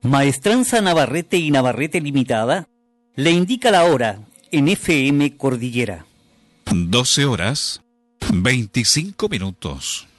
Maestranza Navarrete y Navarrete Limitada le indica la hora en FM Cordillera. 12 horas, 25 minutos.